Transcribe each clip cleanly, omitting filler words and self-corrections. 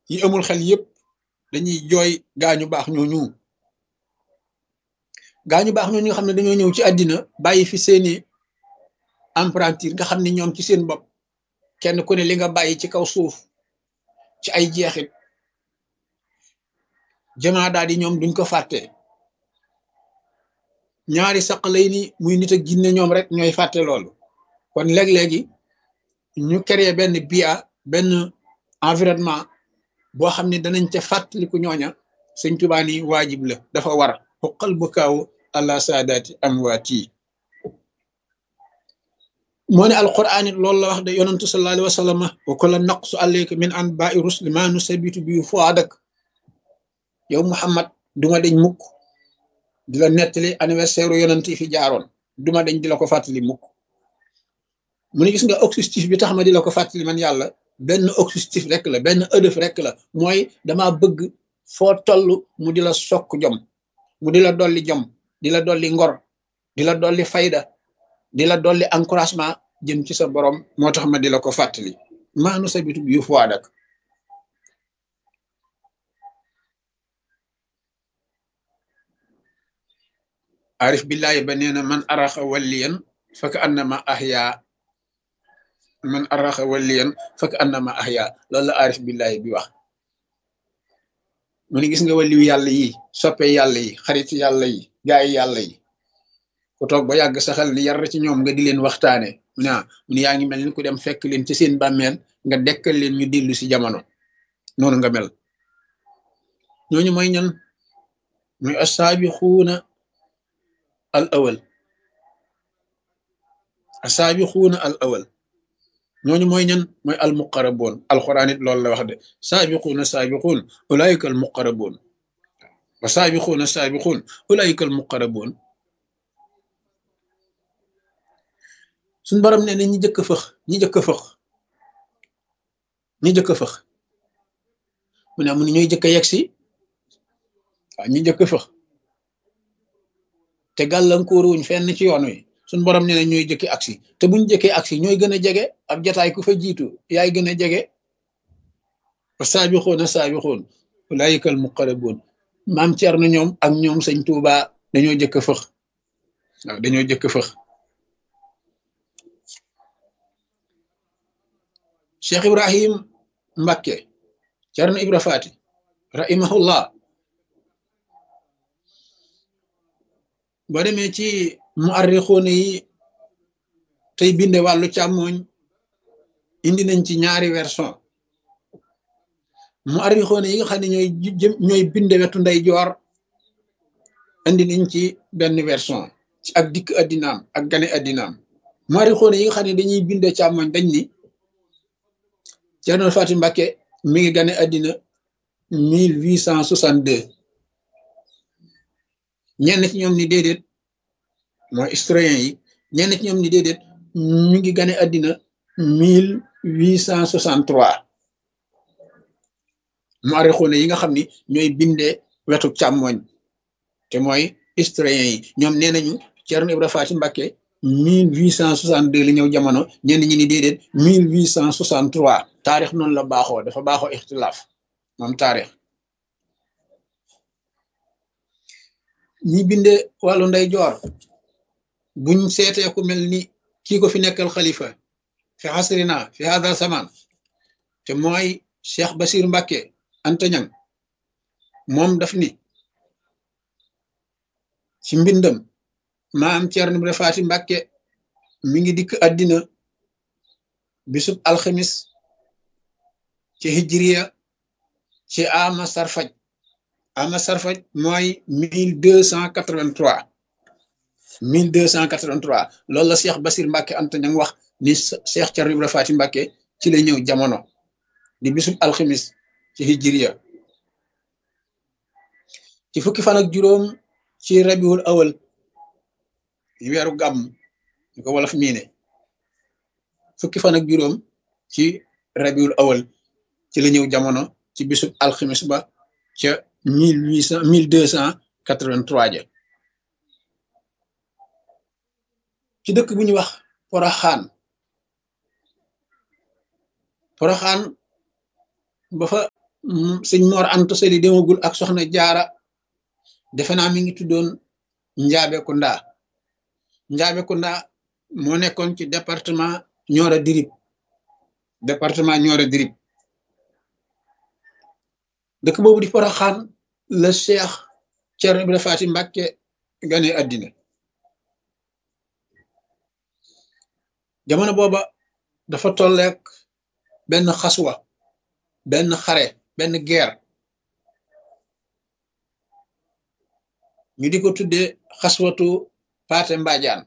yi amul xel yépp dañuy jooy gaañu baax ñooñu nga xam ne dañoo ñëw ci àddina bàyyi fi seeni emprunture nga xam ne ñoom ci seen bopp kenn ku ne li nga bàyyi ci kaw suuf ci ay jeexit jamaa daal di ñoom duñ ko fàtte ñaari saq lay ni muy nit ak jinne ñoom rek ñooy fàtte loolu kon léeg-léegi ñu créer benn bia benn environnement boo xam ne danañ ca fàttaliku ñooña sëñ Tuubaa ni waajib la dafa war xuqal bu kaaw àla saadaati amwaati moo ne alquran it loolu la wax de yonantu sallallahu alayhi wa sallam wa kulla naqsu alayka min anba'i rusli ma nusabitu bi fuadak yow Muhammad duma deñ mukk di la nettali anniversaire yonant yi fi jaaroon duma deñ di la ko fàttali mukk mu ne gis nga objectif bi tax ma di la ko fàttali man yàlla benn objectif rek la benn ëdëf rek la mooy dama bëgg foo toll mu di la sokk jom mu di la dolli jom di la dolli ngor di la dolli fayda di la dolli encouragement jëm ci sa borom moo tax ma di la ko fàttali maanu sabitu bi yu fuwaadak arif billahi ba nee na man araxa walliyan faka annama ahya man araxa walliyan faka annama ahya loolu la arif billahi bi wax mu ne gis nga waliyu yàlla yi soppe yàlla yi xarit yàlla yi gaay yàlla yi ku toog ba yàgg saxal ni yar ci ñoom nga di leen waxtaane mu ne yaa ngi mel ni ku dem fekk leen ci seen bàmmeel nga dekkal leen ñu dellu si jamono noonu nga mel ñooñu mooy ñan muy assaabixuuna al awal assaabixuuna al awal ñooñu mooy ñan mooy al muqaraboon alquran it loolu la wax de saabiquuna saabiquun ulaayika al muqaraboon wa saabiquuna saabiquun ulaayika al muqaraboon suñ borom ne ñi jëkk fëx ñi jëkk fëx mu ne mu ne ñooy jëkk yegg si waaw ñi jëkk fëx te gàllankoor wuñ fenn ci yoon wi suñ borom ne ñooy jëkki aksi te buñ jëkkee aksi ñooy gën a jege ab jataay ku fa jiitu yaay gën a jege wa saabixoona saabixoon ulaayika al muqarrabuun maam Cerno ñoom ak ñoom sëñ Tuuba dañoo jëkk fëx waaw dañoo jëkk fëx Cheikh Ibrahim Mbakke Cerno Ibra Faati rahimahullah boo demee ci muarrixuuna yi tey binde wàllu càmmooñ indi nañ ci ñaari version muarrixuuna yi nga xam ne ñooy binde wetu nday joor indi nañ ci benn version ci ak dikk addinaam ak gane addinaam muarrixuuna yi nga xam ne dañuy binde càmmooñ dañ ni Cerno Faati Mbakke mi ngi gane addina 1862 ñenn ci ñoom ni déedéet mooy historien yi ñenn ci ñoom ni déedéet mi ngi gane addina 1863 muarrixuuna yi nga xam ni ñooy bindee wetu càmmoñ te mooy historien yi ñoom nee nañu Cerno Ibra Faati Mbakke 1862 la ñëw jamono ñenn ñi ni déedéet 1863 taarix noonu la baaxoo dafa baaxoo ixtilaaf moom taarix ñi binde wàllu nday joor buñ seetee ku mel ni kii ko fi nekkal xalifa fi xasrina fi hada zaman te mooy Cheikh Basir Mbakke Anta Ñang moom daf ni ci mbindam maam Cerno Ibra Faati Mbakke mi ngi dikk àddina bisub alxamis ci hijriya ci ama sarfaj mooy 1283 loolu la Cheikh Basir Mbakke Anta Ñang wax ni Cheikh Cerno Ibra Faati Mbakke ci la ñëw jamono di bisub alxamis ci hijriya ci fukki fan ak juróom ci rabiul awal weeru gàmm ñu ko wolof miine fukki fan ak juróom ci rabiul awal ci la ñëw jamono ci bisub alxamis ba ca 1283 ja ci dëkk bu ñuy wax Poroxaan ba fa sëñ Mor Anta Sali demagul ak soxna jaara defe naa mi ngi tuddoon Njaabe Kunda moo nekkoon ci département Nioro Dirib dëkk boobu di Poroxaan la Cheikh Thierno Ibrahima Faty Mbacké gane àddina jamono booba dafa tolleek benn xaswa benn xare benn guerre ñu di ko tuddee xaswatu Paate Mbadiane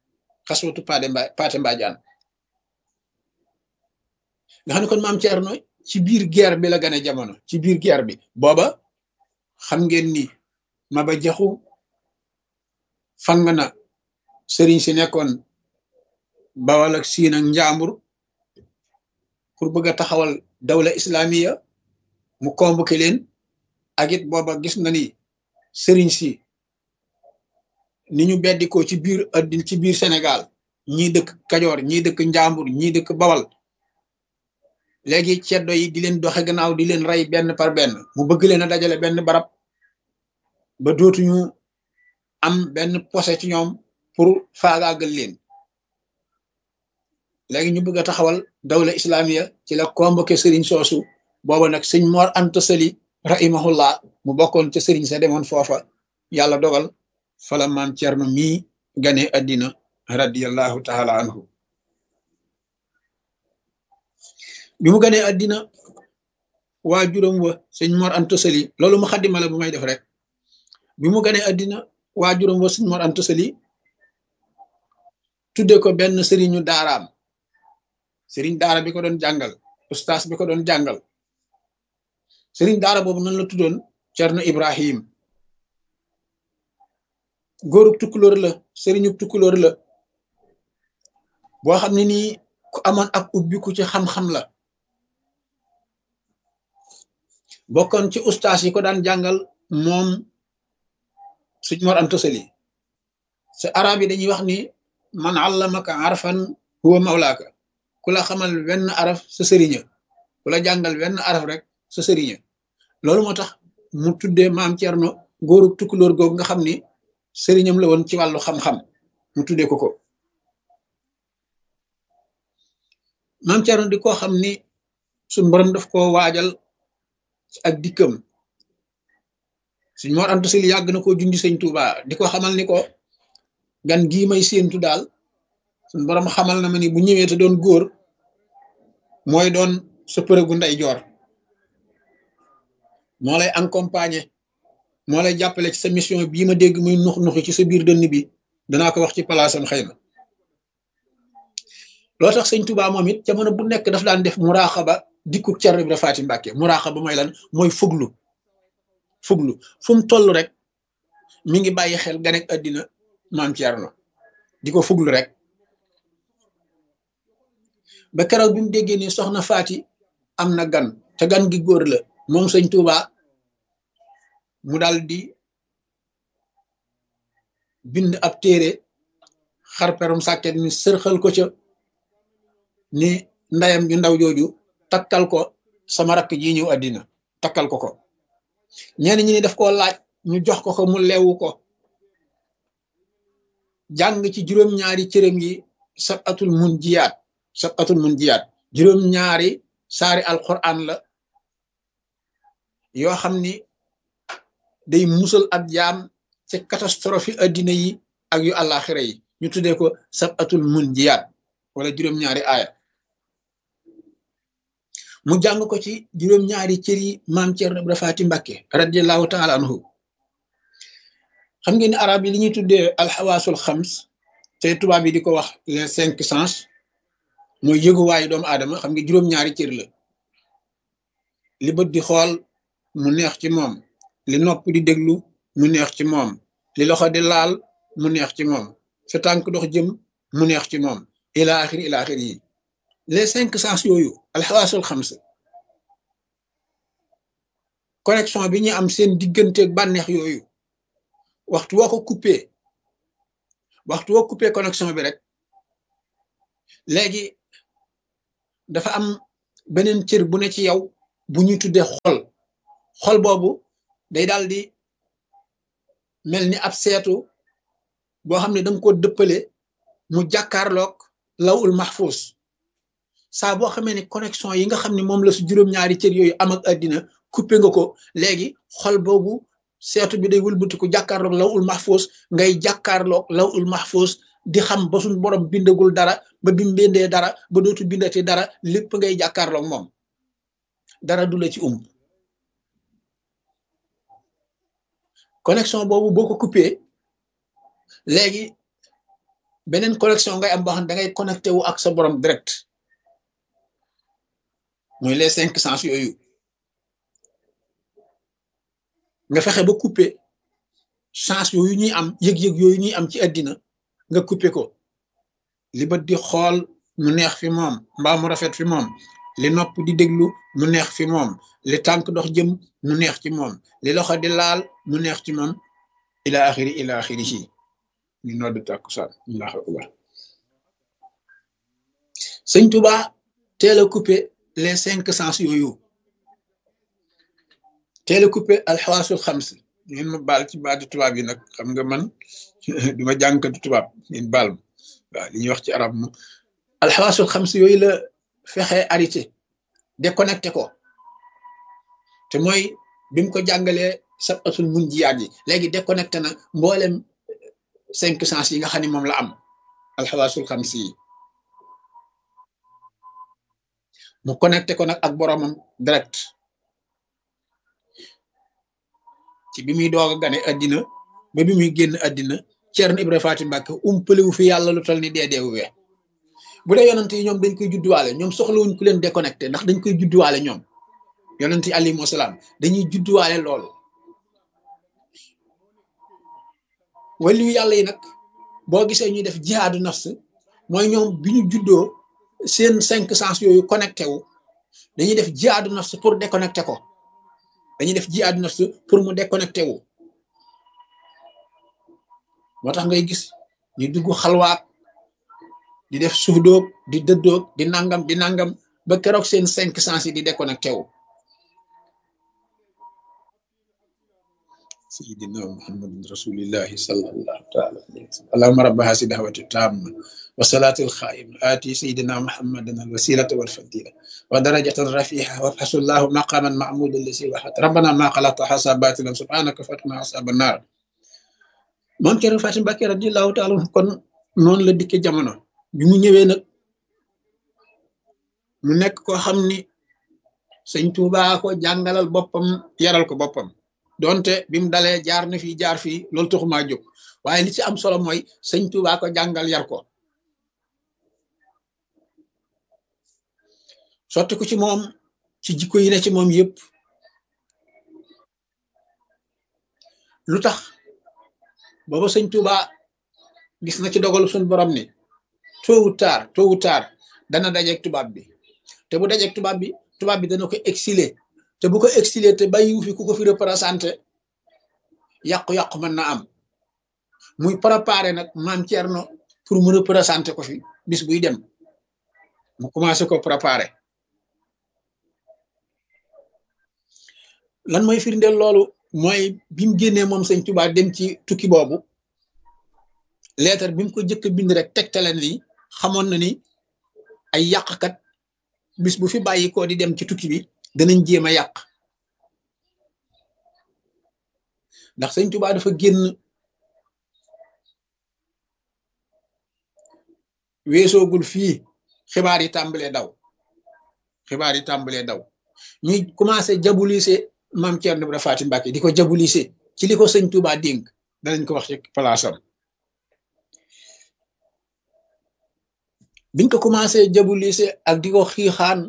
nga xam ne kon maam Thierno ci biir guerre bi la gane jamono ci biir guerre bi booba xam ngeen ni Maba Jaxu fang na sëriñ si nekkoon Bawal ak Siin ak Njaambur pour bëgg a taxawal dawla islamiya mu convoqué leen ak it booba gis na ni sëriñ si ni ñu beddikoo ci biir addina ci biir Sénégal ñii dëkk Kajoor ñii dëkk Njaambur ñii dëkk Bawal léegi ceddo yi di leen doxe gannaaw di leen rey benn par benn mu bëgg leen a dajale benn barab ba dootuñu am benn posé ci ñoom pour faagaagal leen léegi ñu bëgg a taxawal dawla islamiya ci la convoqué sëriñ soosu booba nag sëñ Mor Anta Sali rahimahullah mu bokkoon ca sëriñ sa demoon foofa yàlla dogal fala maam Cerno mii gane addina radiyallahu taala anhu bi mu ganee addina waajuram wa sëñ Mor Anta Sali loolu mu xaddima la bu may def rek bi mu ganee addina waajuram wa sëñ Mor Anta Sali tudde ko benn sëriñu daaraam sëriñ daara bi ko doon jàngal ustaas bi ko doon jàngal sëriñ daara boobu nan la tuddoon Cerno Ibrahim góorub tukkulóor la sëriñub tukkulóor la boo xam ne nii ku amoon ak ubbiku ci xam-xam la bokkoon ci ustaas yi ko daan jàngal moom sëñ Mor Anta Sali sa arab yi dañuy wax ni man allamaka arfan huwa mawlaaka ku la xamal wenn araf sa sëriña ku la jàngal wenn araf rek sa sëriña loolu moo tax mu tuddee maam Cerno góorub tukkulóor googu nga xam ni sëriñam la woon ci wàllu xam-xam mu tuddee ko maam Cerno di ko xam ni suñ borom daf koo waajal ak dikkam suñ Mor Anta Sali yàgg na koo jundi sëñ Tuuba di ko xamal ni ko gan gii may séentu daal suñ borom xamal na ma ni bu ñëwee te doon góor mooy doon sa përëgu nday joor moo lay accompagner moo lay jàppale ci sa mission bii ma dégg muy nux ci sa biir dënn bi danaa ko wax ci palaasam xëy na loo tax sëñ Tuuba moom it jamono bu nekk daf daan def muraaxaba dikku Cerno Ibra Faty Mbacké muraaxaba mooy lan mooy fuglu fu mu toll rek mi ngi bàyyi xel ganek àddina maam Cerno di ko fuglu rek ba keroog bi mu déggee ni soxna Faty am na gan te gan gi góor la moom sëñ Tuuba mu dal di bind ab téere xarperum sàkket mi sërxal ko ca ni ndayam ju ndaw jooju takkal ko sama rakk ji ñëw àddina takkal ko ñenn ñi ni daf koo laaj ñu jox ko mu leewu ko jàng ci juróom-ñaari cërëm yi sabatul mun jiyaat juróom-ñaari saari alquran la yoo xam ni day musal ab jaam ci catastrophe addina yi ak yu àllaaxira yi ñu tuddee ko sabatul mun jiyaat wala juróom-ñaari aaya mu jàng ko ci juróom-ñaari cër yi maam Cerno Ibra Faty Mbacké radiyallahu taala anhu xam ngeen ni arab yi li ñuy tuddee alxawaasul xams te tubaab yi di ko wax les 5 sens mooy yëguwaayu doomu aadama xam nga juróom-ñaari cër la li bët di xool mu neex ci moom li nopp di déglu mu neex ci moom li loxo di laal mu neex ci moom sa tànk dox jëm mu neex ci moom ila axir yi les 5 sens yooyu alxawaasul xams connexion bi ñu am seen digganteeg bànneex yooyu waxtu woo coupé connexion bi rek léegi dafa am beneen cër bu ne ci yow bu ñuy tuddee xol boobu day daal di mel ni ab seetu boo xam ne danga ko dëppale mu jàkkaarloog lawul mahfuz saa boo xamee ne connexion yi nga xam ne moom la su juróom-ñaari cër yooyu am ak àddina coupé nga ko léegi xol boobu seetu bi day wëlbatiku jàkkaarloog lawul mahfuz ngay jàkkaarloog lawul mahfuz di xam ba suñ borom bindagul dara ba bi mbindee dara ba dootu bindati dara lépp ngay jàkkaarloog moom dara du la ci connexion boobu boo ko coupé léegi beneen connexion ngay am boo xam ne da ngay connecté wu ak sa borom direct muy les 5 sens yooyu nga fexe ba coupé chance yooyu ñuy am yëg-yëg yooyu ñuy am ci àddina nga coupé ko li bët di xool mu neex fi moom mbaa mu rafet fi moom li nopp di déglu mu neex fi moom li tànk dox jëm mu neex ci moom li loxo di laal mu neex ci moom ila axiri si ñu noddu tàkkusaan Allahu akbar sëñ Tuba teel a coupé les 5 sens yooyu teel a coupé alxawaasul xams ngeen ma baal ci baati tubaab yi nag xam nga man duma jàngkatu tubaab ngeen baal ma waaw li ñuy wax ci arab moom alxawaasul xams yooyu la fexe arrêté déconnecté ko te mooy bi mu ko jàngalee sabatul mun jiyaat yi léegi déconnecté na mboolem 5 sens yi nga xam ne moom la am alxawaasul xams yi mu connecté ko nag ak boromam direct ci bi muy doog a gane àddina ba bi muy génn àddina Ceerno Ibra Faati Mbàkke umpalewu fi yàlla lu tol ni deedeewu we bu dee yonent yi ñoom dañ koy judduwaale ñoom soxlawuñ ku leen déconnecté ndax dañ koy judduwaale ñoom yonent yi alayhimu salaam dañuy judduwaale lool waliyu yàlla yi nag boo gisee ñuy def jihaadu nafs mooy ñoom bi ñu juddoo seen 5 sens yooyu connecté wu dañuy def jihaadu nafs pour déconnecté ko dañuy def jihaadu nafs pour mu déconnecté wu moo tax ngay gis ñu dugg xalwaat di def suufdoog di dëddoog di nangam ba keroog seen 5 sens yi di déconnecté wu sayyidina muhammadin rasulillahi sallallahu taala alayhi wa sallam allahumma rabba hasi da'wati tamma wa salati al-kha'im ati sayyidina muhammadan al-wasilata wal fadila wa darajatan rafi'a wa hasallahu maqaman mahmudan lasi wahat rabbana ma khalaqta hasabatilan subhanaka fatna asaban nar moom Ceerno Faati Mbàkke radiyallahu taala kon noonu la dikke jamono bi mu ñëwee nag mu nekk koo xam ni sëñ Tuubaa ko jàngalal boppam yaral ko boppam donte bi mu dalee jaar na fii jaar fii loolu taxumaa jóg waaye li ci am solo mooy sëñ Tuubaa ko jàngal yar ko sotti ko ci moom ci jikko yi ne ci moom yëpp lu tax booba sëñ Tuubaa gis na ci dogalu suñ borom ni tôt ou tard dana dajeeg tubaab bi te bu dajeeg tubaab bi dana ko exilé te bu ko exilé te bàyyiwu fi ku ko fi représenté yàqu-yàqu mën na am muy préparé nag maam Thierno pour mu représenté ko fi bis buy dem mu commencé ko préparé lan mooy firndeel loolu mooy bi mu génnee moom sëñ Tuubaa dem ci tukki boobu leetar bi mu ko jëkk bind rek tegtale ni xamoon na ni ay yàqkat bis bu fi bàyyi ko di dem ci tukki bi danañ jéem a yàq ndax sëñ Tuubaa dafa génn weesoogul fii xibaar yi tàmbalee daw ñuy commencé jabulise maam Ceerno Ibra Faati Mbàkke di ko jabulise ci li ko sëñ Tuubaa dénk danañ ko wax ci palaasam biñ ko commencé jabulise ak di ko xiixaan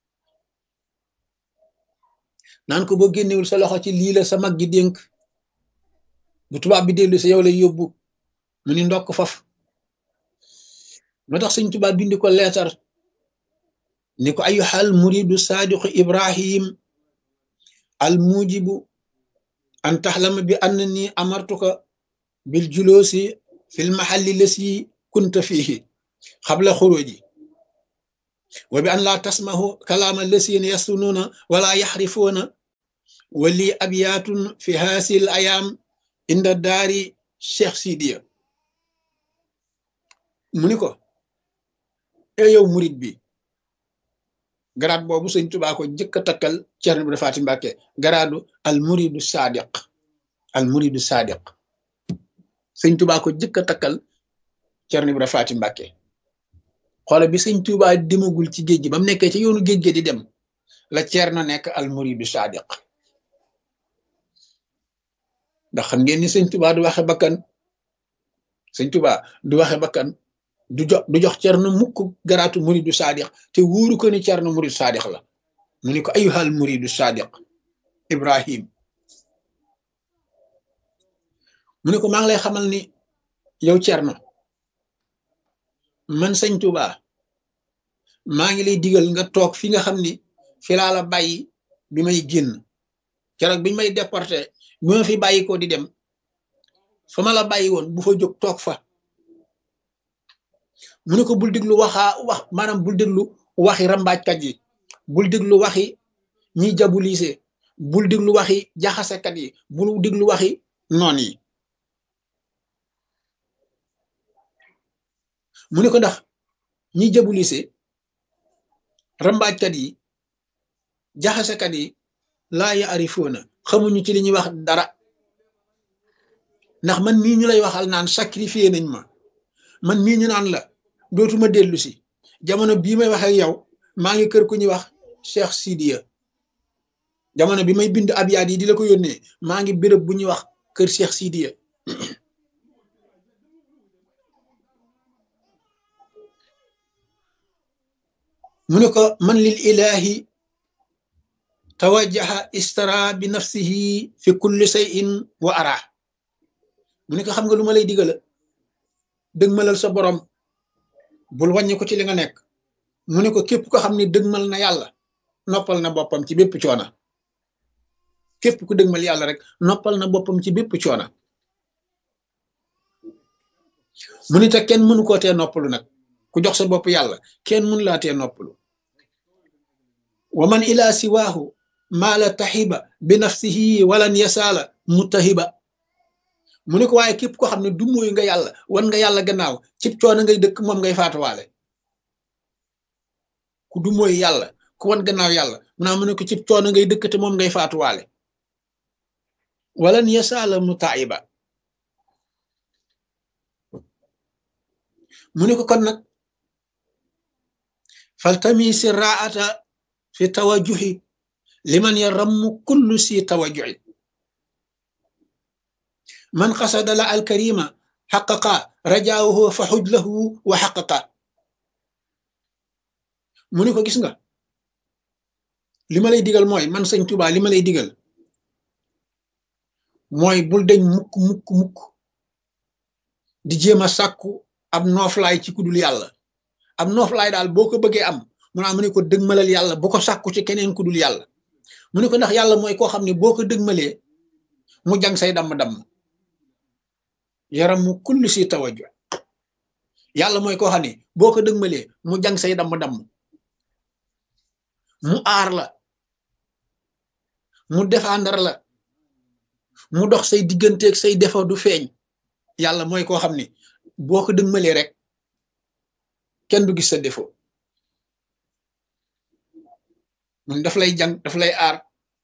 naan ko boo génnewul sa loxo ci lii la sa mag gi dénk bu tubaab bi dellu sa yow lay yóbbu mu ni ndokk faf moo tax sëñ Tuubaa bind ko leetar ni ko ayyuhal muridu saadiqu ibrahim al mujibu an taxlama bi annani amartuka bil juloosi fil mahalli lasi kunta fihi xabla xuruji wa bi an laa tasmahu kalaama lasina yastunuuna wala yaxrifuuna wa lii abyaatun fi haasil ayaam inda daari Cheikh Sidiya mu ni ko e yow murit bi garaat boobu sëñ Tuubaa ko jëkk a takkal Ceerno Ibra Faati Mbàkke garaadu al muridu sadiq al muridu sadiq sëñ Tuubaa ko jëkk a takkal Ceerno Ibra Faati Mbàkke xoola bi sëñ Tuubaa demagul ci géej gi ba mu nekkee ci yoonu géej gi di dem la Ceerno nekk al muridu sadiq ndax xam ngeen ni sëñ Tuubaa du waxe bakkan sëñ Tuubaa du waxe bakkan du jox Ceerno mukk garaatu muridu sadiq te wóoru ko ni Ceerno muridu sadiq la mu ni ko ayyuhal muridu sadiq Ibrahim mu ni ko maa ngi lay xamal ni yow Ceerno man sëñ Tuubaa maa ngi lay digal nga toog fi nga xam ni fi laa la bàyyi bi may génn keroog biñ may déporté bi ma fi bàyyi ko di dem fa ma la bàyyi woon bu fa jóg toog fa mu ne ko bul déglu maanaam bul déglu waxi rambaajkat yi bul déglu waxi ñiy jabulise bul déglu waxi jaxasekat yi bul déglu waxi noon yi mu ne ko ndax ñiy jabulise rambaajkat yi jaxasekat yi laa yaarifoona xamuñu ci li ñuy wax dara ndax man mii ñu lay waxal naan sacrifié nañ ma man mii ñu naan la dootuma dellu si jamono bii may wax ak yow maa ngi kër ku ñuy wax Cheikh Sidiya jamono bi may bind abyaat yi di la ko yónnee maa ngi béréb bu ñuy wax kër Cheikh Sidiya mu ne ko man lil ilahi tawajjaha istara bi nafsihi fi kulli shay'in wa ara mu ne ko xam nga lu ma lay digala dëgmalal sa borom bul wàññi ko ci li nga nekk mu ne ko képp ko xam ne dëgmal na yàlla noppal na boppam ci bépp coona képp ku dëgmal yàlla rek noppal na boppam ci bépp coona mu ne te kenn mënu koo tee noppalu nag ku jox sa bopp yàlla kenn mënu laa tee noppalu wa man ila siwaahu maala taxiba bi nafsihi walan yasaala mutahiba mu ne ko waaye képp ko xam ne du mooy nga yàlla wan nga yàlla gannaaw cib coono ngay dëkk moom ngay faatuwaale ku du mooy yàlla ku wan gannaaw yàlla mu ne ko cib coono ngay dëkk te moom ngay faatuwaale walan yasaala mutaiba mu ne ko kon nag faltamisi raata fi tawajuhi liman yarammu kullu si tawajuhi man qasada la alkarima xaqaqa rajaahu fa xuj lahu wa xaqaqa mu ne ko gis nga li ma lay digal mooy man sëñ Tuubaa li ma lay digal mooy bul deñ mukk di jéem a sàkku ab nooflaay ci kudul yàlla ab nooflaay daal boo ko bëggee am mu ne ko dëgmalal yàlla bu ko sàkku ci keneen kudul yàlla mu ne ko ndax yàlla mooy koo xam ne boo ko dëgmalee mu jang say damm-damm yaram mu kulli si tawajju yàlla mooy koo xam ne boo ko dëgmalee mu jang say damm-damm mu aar la mu défendre la mu dox say digganteeg say défaut du feeñ yàlla mooy koo xam ne boo ko dëgmalee rek kenn du gis sa défaut mun daf lay jàng daf lay aar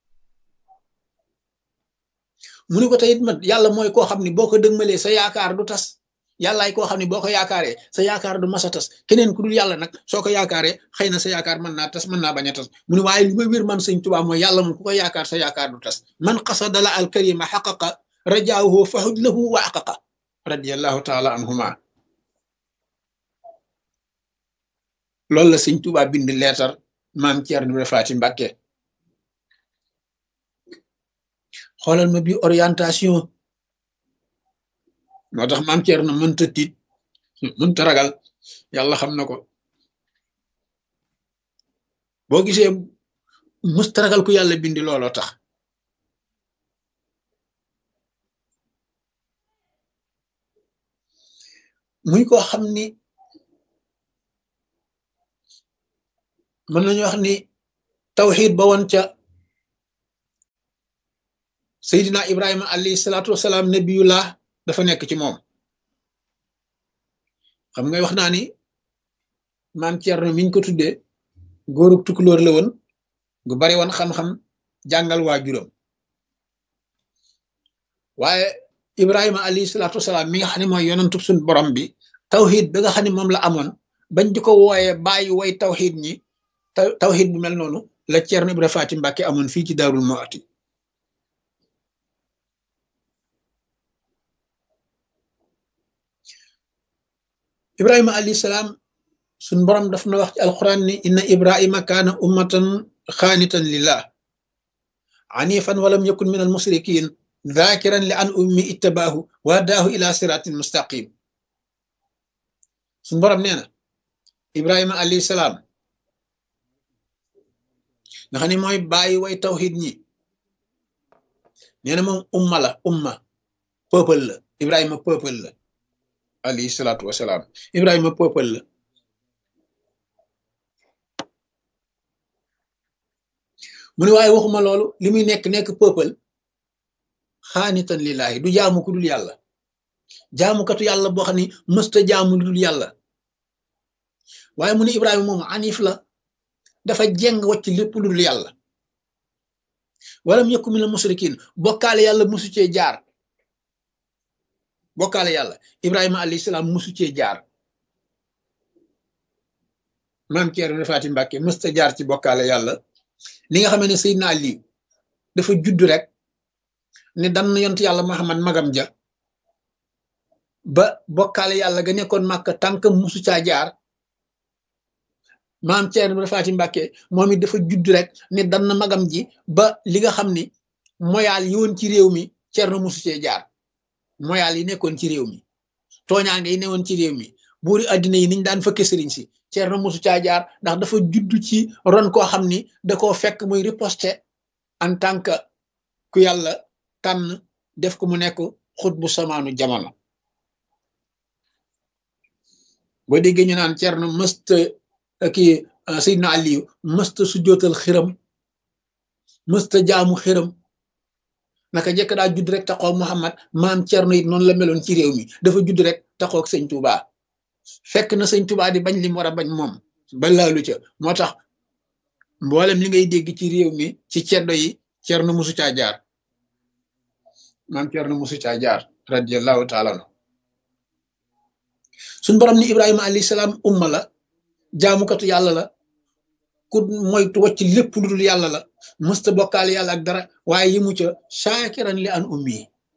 mu ne ko tey it man yàlla mooy koo xam ne boo ko dëgmalee sa yaakaar du tas yàllaay koo xam ne boo ko yaakaaree sa yaakaar du mas a tas keneen ku dul yàlla nag soo ko yaakaaree xëy na sa yaakaar mën naa tas mën naa bañ a tas mu ne waaye li ma wér man sëñ Tuubaa mooy yàlla moom ku ko yaakaar sa yaakaar du tas man qasada la al karima xaqaqa rajaahu fahuj lahu wa aqaqa radiyallahu taala anhuma loolu la sëñ Tuubaa bind leetar maam Ceerno Ibra Faati Mbàkke xoolal ma bi orientation moo tax maam Ceerno mënta tiit mënta ragal yàlla xam na ko boo gisee mësta ragal ku yàlla bindi looloo tax muy koo xam ni mën nañu wax ni tawxid ba woon ca Seydina Ibrahima alayhi salaatu wasalaam nabiyullah dafa nekk ci moom. xam nga wax naa ni maam Thierno miñ ko tuddee góorug tukulóor la woon gu bari woon xam-xam jàngal waajuram waaye Ibrahima alayhi salaatu wasalaam mi nga xam ne mooy yonantu suñ borom bi tawxid ba nga xam ne moom la amoon bañ di ko wooyee bàyyi way tawxid ñi tawxid bu mel noonu la Thierno Ibrahima Faty Mbacké amoon fii ci Daarul Muxti. Ibrahima alayhi salaam suñ borom daf na wax ci alquran ni inna Ibrahima kaana ummatan xaanitan lillah anifan walam yakun min al musrikin dhakiran li an ummi ittabaahu wa daahu ila siratin mustaqim. suñ borom nee na Ibrahima alayhi salaam nga xam ne mooy bàyyi way tawxid ñi nee na moom umma peuple la Ibrahima peuple la alayhi salaatu wasalaam Ibrahima peuple la mu ne waaye waxuma loolu li muy nekk peuple xaanitan lillahi du jaamu ku dul yàlla jaamukatu yàlla boo xam ne mësta jaamu lu dul yàlla waaye mu ne Ibrahima moom anif la dafa jeng wacc lépp lu dul yàlla walam yakun minal musrikin bokkaale yàlla musu cee jaar bokkaale yàlla Ibrahima alayhi salaam musu cee jaar maam Thierno Faty Mbacké mësta jaar ci bokkaale yàlla li nga xam ne Seydina Ali dafa judd rek ne dan yontu yàlla Muhammad magam ja ba bokkaale yàlla ga nekkoon Màkka tànk musu caa jaar maam Thierno Faty Mbacké moom it dafa judd rek ne dan magam ji ba li nga xam ni moyaal yi woon ci réew mi Thierno musu cee jaar moyaal yi nekkoon ci réew mi tooñaange yi newoon ci réew mi buuri addina yi niñ daan fëkke sëriñ si Thierno musu caa jaar ndax dafa judd ci ron koo xam ni da koo fekk muy riposte en tant que ku yàlla tànn def ko mu nekk xut bu samaanu jamono boo déggee ñu naan Thierno mësta kii Seydina Aliyu mësta su jootal xiram mësta jaamu xiram naka jekk daa judd rek taxaw Muhammad maam Thierno it noonu la meloon ci réew mi dafa judd rek taxaw ak sëñ Touba fekk na sëñ Touba di bañ li mu war a bañ moom ba laalu ca moo tax mboolem li ngay dégg ci réew mi ci ceddo yi Thierno musu caa jaar maam Thierno musu caa jaar radiyallahu taala anhu suñ borom ni Ibrahima alayhi salaam umma la jaamukatu yàlla la ku moytu wacc lépp lu dul yàlla la mësta bokkaale yàlla ak dara waaye yi mu ca shaakiran li an ummi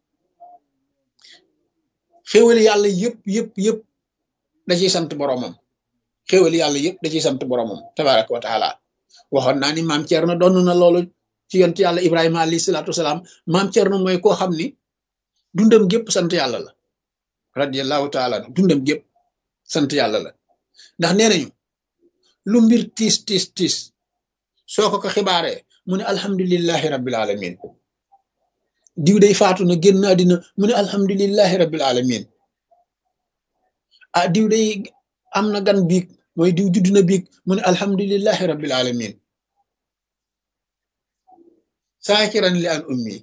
xéwali yàlla yëpp da ciy sant boromam xéwali yàlla yëpp da ciy sant boromam tabaraka wa taala waxoon naa ni maam Thierno doon na loolu ci yonent yàlla Ibrahima alayhi salaatu wasalaam maam Thierno mooy koo xam ni dundam gépp sant yàlla la radiyallahu taala dundam gépp sant yàlla la ndax nee nañu lu mbir tiis soo ko xibaaree mu ne alhamdulillahi rabbil alamin diw day faatu na génn àddina mu ne alhamdulillahi rabbil alamin diw day am na gan biig mooy diw judd na biig mu ne alhamdulillahi rabbil alamin saakiran li an ummi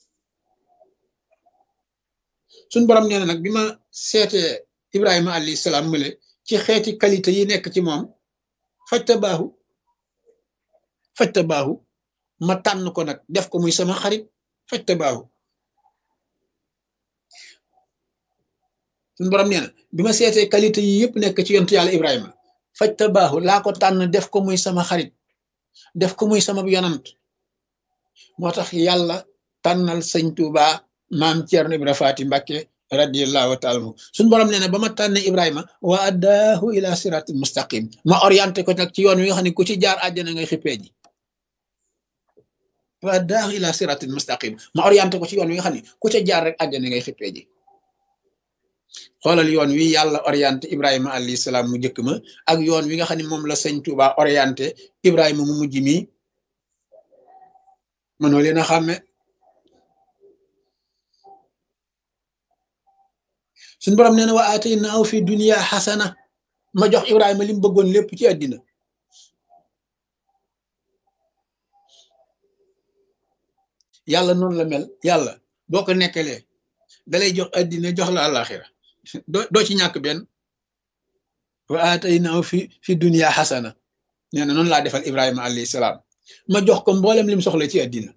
suñ borom nee na nag bi ma seetee Ibrahima alayhi salaam male ci xeeti qualité yi nekk ci moom fajta baahu ma tànn ko nag def ko muy sama xarit fajta baahu suñ borom nee na bi ma seetee qualité yi yëpp nekk ci yontu yàlla Ibrahima fajta baahu laa ko tànn def ko muy sama xarit def ko muy sama yonant moo tax yàlla tànnal sëñ Tuuba maam Thierno Ibrahima Faty Mbacké radiyallahu taala anhu suñ borom nee na ba ma tànne Ibrahima wa addaahu ila siratin mustaqim ma orienté ko nag ci yoon wi nga xam ne ku ci jaar àjjana ngay xippee ji wa addaahu ila siratin mustaqim ma orienté ko ci yoon wi nga xam ne ku ca jaar rek àjjana ngay xippee ji xoolal yoon wi yàlla orienté Ibrahima alayhi salaam mu njëkk ma ak yoon wi nga xam ne moom la sëñ Touba orienté Ibrahima mu mujj mi mënoo leen a xàmme suñ borom nee na wa ataynaahu fi dunya xasana ma jox Ibrahima li mu bëggoon lépp ci àddina yàlla noonu la mel yàlla boo ko nekkalee dalay jox addina jox la àllaaxira doo ci ñàkk benn wa aataynaahu fi dunya xasana nee na noonu laa defal Ibrahima alayhi salaam ma jox ko mboolem lim soxla ci addina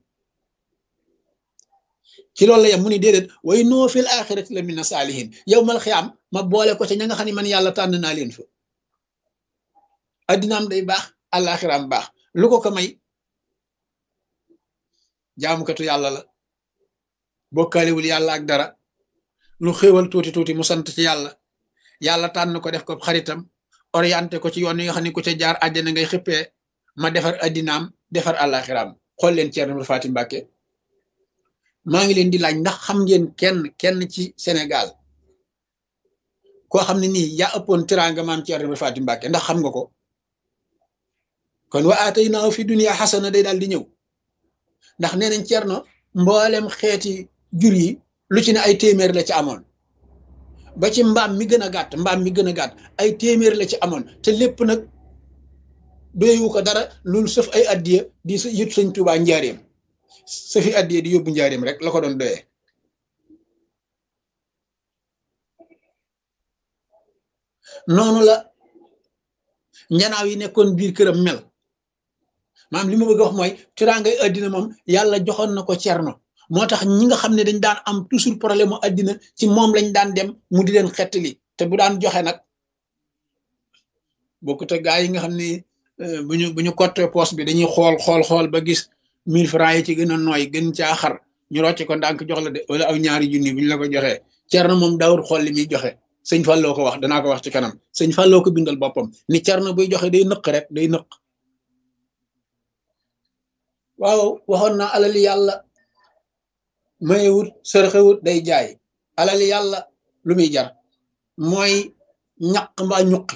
ci loolu la yem mu ni déedéet way noo fil axirati la mina saalihin yow mal xiyaam ma boole ko ca ña nga xam ne man yàlla tànn naa leen fa addinaam day baax àllaaxiraam baax lu ko may jaamukatu yàlla la bokkaalewul yàlla ak dara lu xéewal tuuti tuuti mu sant ci yàlla tànn ko def ko xaritam orienté ko ci yoon yi nga xam ne ku ca jaar àjjana ngay xippee ma defar addinaam defar àllaaxiraam xool leen Ceerno Faati Mbàkke maa ngi leen di laaj ndax xam ngeen kenn ci Sénégal koo xam ne nii yaa ëppoon tiraanga maam Ceerno Faati Mbàkke ndax xam nga ko kon wa aataynaahu fi dunya xasana day daal di ñëw ndax nee nañ Ceerno mboolem xeeti jur yi lu ci ne ay téeméer la ci amoon ba ci mbaam mi gën a gàtt ay téeméer la ci amoon te lépp nag doyewu ko dara loolu sëf ay addiya di yët Sëñ Tuubaa njaareem sëfi addiya di yóbbu njaareem rek la ko doon doyee noonu la njanaaw yi nekkoon biir këram mel maam li ma bëgg a wax mooy tiraangay addina moom yàlla joxoon na ko Cerno moo tax ñi nga xam ne dañ daan am toujours problème mu addina ci moom lañ daan dem mu di leen xettali te bu daan joxe nag bokkut ak gaa yi nga xam ne bu ñu cotte poos bi dañuy xool ba gis 1000 francs yi ci gën a nooy gën caa xar ñu rocc ko ndànk jox la de wala aw ñaari junni bu ñu la ko joxee Cerno moom daawul xool li muy joxe sëñ Falloo ko wax danaa ko wax ci kanam sëñ Falloo ko bindal boppam ni Cerno buy joxe day nëq rek day nëq waaw waxoon naa alali yàlla mayewut sërxewut day jaay alali yàlla lu muy jar mooy ñaq mbaa ñuqi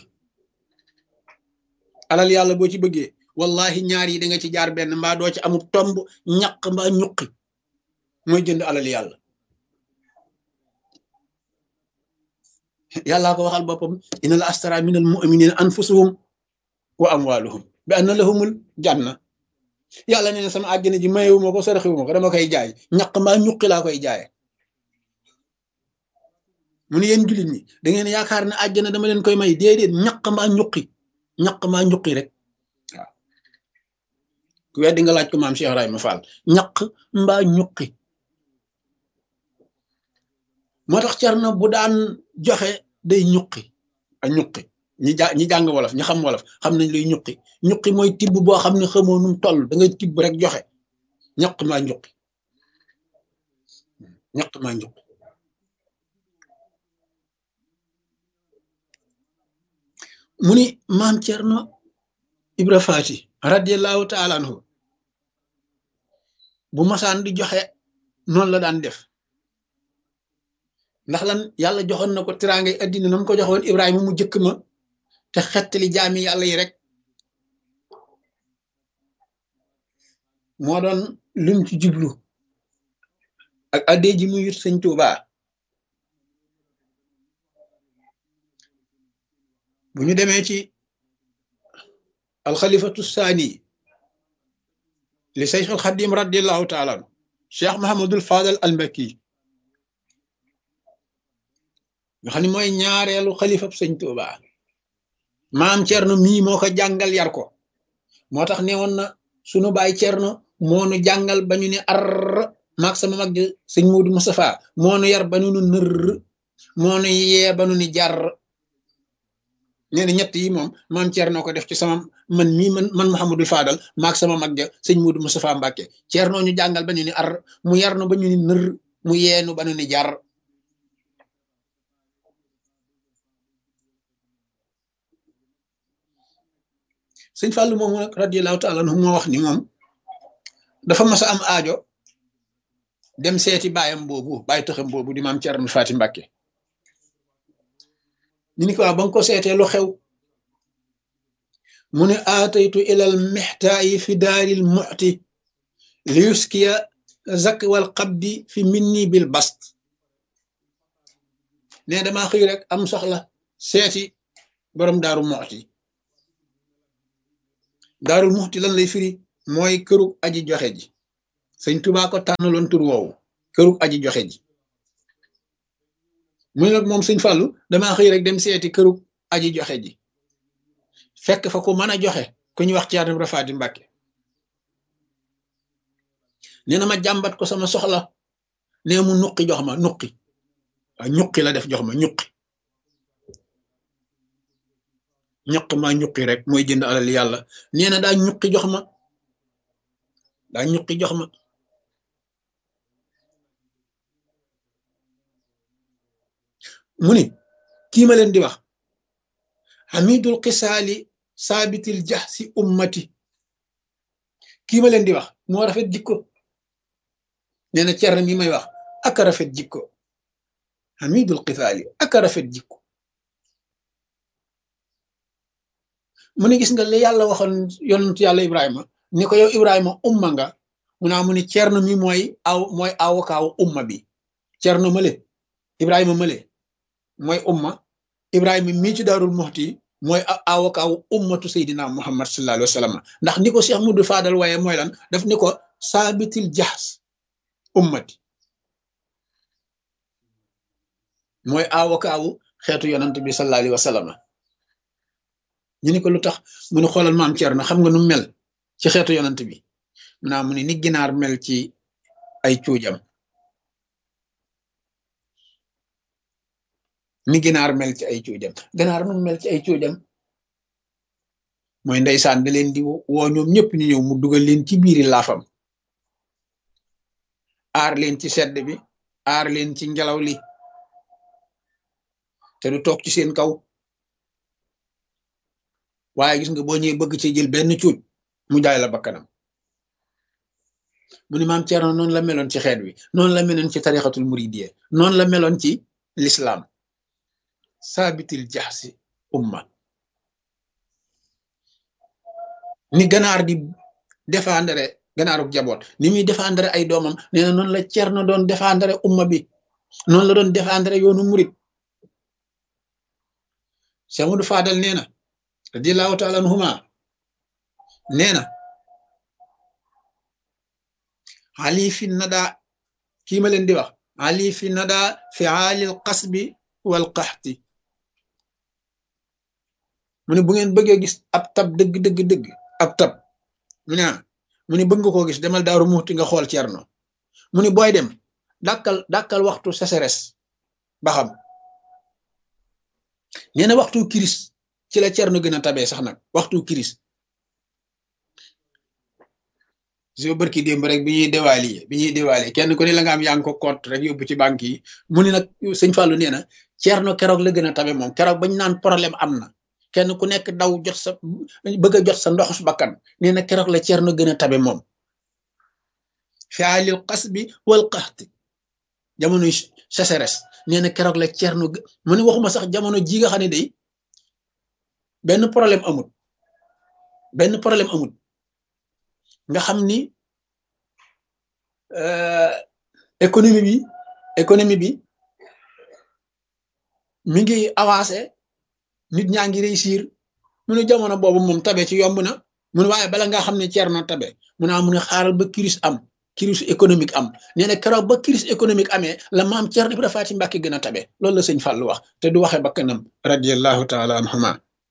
alal yàlla boo ci bëggee wallahi ñaar yi da nga ci jaar benn mbaa doo ci amul tomb ñaq mbaa ñuqi mooy jënd alal yàlla yàllaa ko waxal boppam inna la astara minal mu'minina anfusahum wa amwaluhum bi anna lahumul janna yàlla nee na sama àjjana ji mayewu ma ko saraxewu ma ko dama koy jaay ñaq mbaa ñuqi laa koy jaaye mu ne yéen jullit ñi da ngeen yaakaar ne àjjana dama leen koy may déedéet ñaq mbaa ñuqi rek waaw ku weddi nga laaj ko maam Cheikh Ibrahima Fall ñaq mbaa ñuqi moo tax Cerno bu daan joxe day ñuqi a ñuqi ñi jàng wolof ñi xam wolof xam nañ luy ñuqi mooy tibb boo xam ne xamoo num toll da ngay tibb rek joxe ñaq maa ñuqi mu ni maam Cerno Ibra Faati radiyallahu taala anhu bu masaan di joxe noonu la daan def ndax lan yàlla joxoon na ko tiraangay addina na mu ko joxoon Ibrahima mu jëkk ma te xettali jaami yàlla yi rek moo doon lim ci jublu ak addee ji mu yut Sëñ Tuubaa bu ñu demee ci alxalifatu saani li Seex al Xadim radiallahu taala anhu Cheikh Mahamadul Fadal al Mbakki nga xam ne mooy ñaareelu xalifab Sëñ Tuubaa maam Cerno mii moo ko jàngal yar ko moo tax ne woon na sunu baay Cerno moo nu jàngal ba ñu ne ar maag sama mag Sëñ Muudu Mustafaa moo nu yar ba nu nër moo nu yee ba nu ni jar nee na ñett yi moom maam Cerno ko def ci sama man Mouhamadul Fadal maag sama mag ja Sëñ Muudu Mustafaa Mbàkke Cerno ñu jàngal ba ñu ni ar mu yar nu ba ñu ni nër mu yeenu ba nu ni jar Sëñ Fallu moom nag radiyallahu taala anhu moo wax ni moom dafa mas a am aajo dem seeti baayam boobu baay tëxam boobu di maam Cerno Faati Mbàkke ñu ni ko ba nga ko seetee lu xew mu ne aataytu ilal mixtaayi fi daaril muxti li yuskiya zak wal qabdi fi minni bil bast ne damaa xëy rek am soxla seeti borom daaru muxti daarul muxti lan lay firi mooy këru aji joxe ji sëñ Tuubaa ko tànnaloon tur woowu kërug aji joxe ji mu ne nag moom sëñ Fàllu damaa xëy rek dem seeti kërug aji joxe ji fekk fa ku mën a joxe ku ñuy wax Ceerno Ibra Faati Mbàkke nee na ma jàmbat ko sama soxla nee mu nuqi jox ma nuqi waaw ñuqi la def jox ma ñuqi rek mooy jënd alal yàlla nee na daa ñuqi jox ma mu ni kii ma leen di wax hamidul xisaali saabitil jaxsi ummati kii ma leen di wax moo rafet jikko nee na Ceerno mi may wax aka rafet jikko hamidul xisaali aka rafet jikko mu ne gis nga li yàlla waxoon yonent yàlla Ibrahima ni ko yow Ibrahima umma nga mu ni Ceerno mi mooy awokaawu umma bi Ceerno male Ibrahima male mooy umma Ibrahima mii ci Daarul Muxti mooy awokaawu ummatu Seydina Muhammad sallallahu alayhi wa sallam ndax ni ko Cheikh Mudu Fadal waaye mooy lan daf ni ko saabitil jaxs ummati mooy awokaawu xeetu yonent bi sallallahu alayhi wa sallam ñu ni ko lu tax mu ne xoolal maam Ceerno xam nga nu mel ci xeetu yonent bi mu ni ginaar mel ci ay cuujam ni ginaar mel ci ay cuujam ginaar nu mel ci ay cuujam mooy ndeysaan da leen di woo ñoom ñëpp ñu ñëw mu dugal leen ci biiri laafam aar leen ci sedd bi aar leen ci ngelaw li te du toog ci seen kaw waaye gis nga boo ñëwee bëgg ci jël benn cuuj mu jaay la bakkanam mu ni maam Ceerno noonu la meloon ci xeet wi noonu la meloon ci tarixatul muridiyya noonu la meloon ci l'islam saabitil jaxsi umma ni ganaar di défendre ganaaruk jaboot ni muy défendre ay doomam nee na noonu la Ceerno doon défendre umma bi noonu la doon défendre yoonu murid Cheikh Mudu Fadal nee na radiyallahu taala anhuma nee na ali fi nada kii ma leen di wax ali fi nada fi aalil qasbi wal qaxti mu ne bu ngeen bëggee gis ab tab dëgg ab tab mu ne bëgg nga koo gis demal Daaru Muxti nga xool Ceerno mu ne booy dem dàkkal waxtu sécheresse ba xam nee na waxtu kiris ci la Ceerno gën a tabee sax nag waxtu kiris so bërki démb rek bi ñuy déwaali kenn ku ne la nga am yaa ngi ko compte rek yóbbu ci banque yi mu ne nag sëñ Fallou nee na Ceerno keroog la gën a tabe moom keroog bañ naan problème am na kenn ku nekk daw bëgg a jot sa ndoxus bakkan nee na keroog la Ceerno gën a tabe moom fi alil qasbi wal qaxti jamonoy sécheresse nee na keroog la Ceerno mu ne waxuma sax jamono ji nga xam ne day benn problème amul nga xam ni économie bi mi ngi avancé nit ñaa ngi réussir mu ne jamono boobu moom tabe ci yomb na mu ne waaye bala nga xam ne Ceerno tabe mu ne xaaral ba crise économique am nee na keroog ba crise économique amee la maam Ceerno Ibra Faati Mbàkke gën a tabe loolu la sëñ Fallu wax te du waxe bakkanam radiyallahu taala anhuma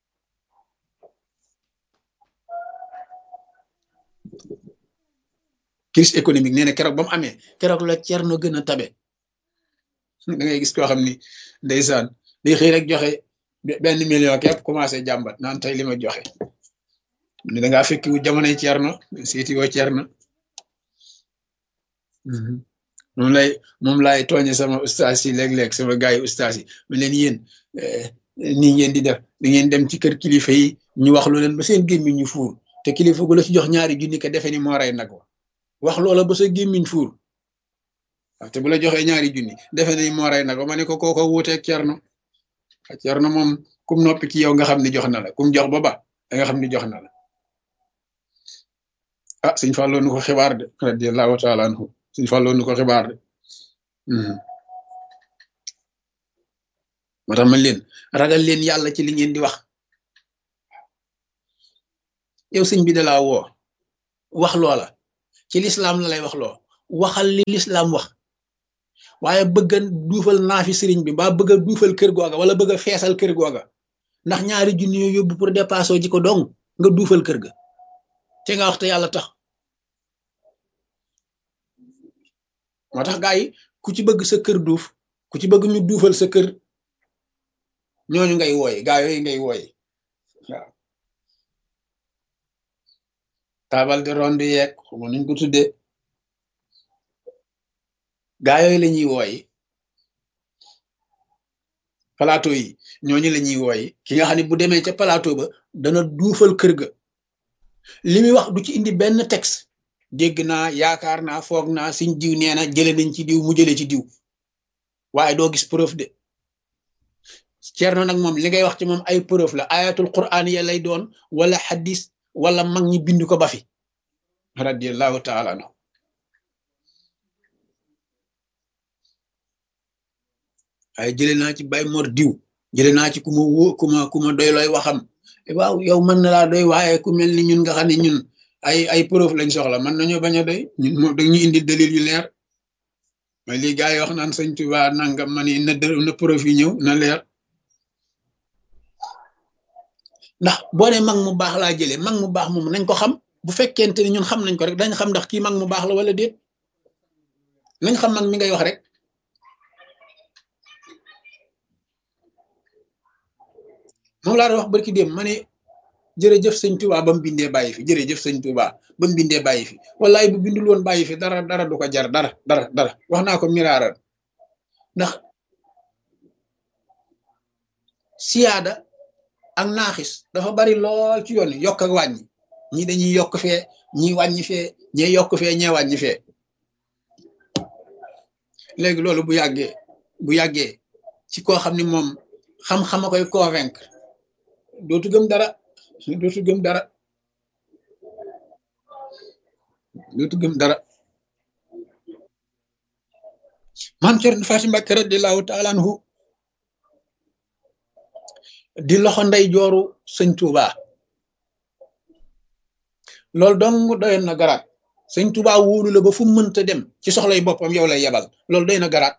crise économique nee na keroog ba mu amee keroog la Ceerno gën a tabe da ngay gis koo xam ni ndeysaan day xëy rek joxe benn million képp commencé jàmbat naan tey li ma joxe ne da ngaa fekki wu jamonoy Ceerno seeti woo Ceerno moom laay tooñe sama ustaas yi léeg-léeg sama gars yi ustaas yi ma leen yéen nii ngeen di def da ngeen dem ci kër kilifa yi ñu wax lu leen ba seen gémmiñ ñu fuur te kilifa gu la ci jox ñaari junni ka defe ni moo rey nag wax loola ba sa gémmiñ fuur waaw te bu la joxee ñaari junni defe ni moo rey nag ma ne ko kooko wuuteeg Ceerno moom kum noppi ci yow nga xam ni jox na la kum jox ba da nga xam ni jox na la sëñ Fallou nu ko xibaar de radiyallahu taala anhu sëñ Fallou nu ko xibaar de moo tax man leen ragal leen yàlla ci li ngeen di wax yow sëñ bi da laa woo wax loola ci lislaam la lay wax loo waxal li lislaam wax waaye bëgg a duufal naafi sëriñ bi mbaa bëgg a duufal kër googa wala bëgg a feesal kër googa ndax ñaari junni yoo yóbbu pour dépasser ji ko dong nga duufal kër ga te nga wax te yàlla tax moo tax gaa yi ku ci bëgg sa kër duuf ku ci bëgg ñu duufal sa kër ñooñu ngay wooye gaa yooyu ngay wooye waaw taabal de ronde yeeg xamu nuñ ko tuddee gaa yooyu la ñuy wooye plateau yi ñooñu la ñuy wooye ki nga xam ne bu demee ca plateau ba dana duufal kër ga li muy wax du ci indi benn texte dégg naa yaakaar naa foog naa siñ diw nee na jële nañ ci diw mu jële ci diw waaye doo gis preuve de Ceerno nag moom li ngay wax ci moom ay preuve la ayatul qur'an ya lay doon wala hadis wala mag ñi bind ko ba fi radiyallahu taala anhu waaye jële naa ci Baye Mor diw jële naa ci ku ma wóo ku ma doy looy waxam waaw yow mën na laa doy waaye ku mel ni ñun nga xam ne ñun ay preuve lañ soxla mën nañoo bañ a doy ñun moom dañuy indil dalil yu leer mais lii gars yi wax naan sëñ Tuba nangam ma ni na preuve yi ñëw na leer ndax boo ne mag mu baax laa jëlee mag mu baax moom nañ ko xam bu fekkente ni ñun xam nañ ko rek dañ xam ndax kii mag mu baax la wala déet nañ xam mag mi ngay wax rek moom laa doon wax barki dem ma ne jërëjëf sëñ Tuba ba mu bindee bàyyi fi jërëjëf sëñ Tuba ba mu bindee bàyyi fi wallaay bu bindul woon bàyyi fi dara du ko jar dara wax naa ko miraaral ndax siyaada ak naaxis dafa bari lool ci yoon yokk ak wàññi ñi dañuy yokk fee ñi wàññi fee ñee yokk fee ñee wàññi fee léegi loolu bu yàggee ci koo xam ne moom xam-xam a koy convaincre dootu gëm dara maam Cerno Faati Mbàkke radiyallahu taala anhu di loxo ndey jooru sëñ Tuuba loolu dong doyoon na garaat sëñ Tuuba wóolu la ba fu mënta dem ci soxlay boppam yow lay yebal loolu doy na garaat